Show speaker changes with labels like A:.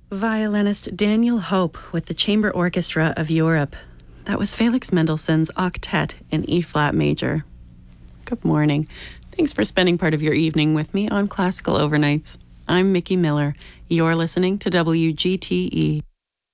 A: Violinist Daniel Hope with the Chamber Orchestra of Europe. That was Felix Mendelssohn's Octet in E-flat major. Good morning. Thanks for spending part of your evening with me on Classical Overnights. I'm Mickey Miller. You're listening to WGTE.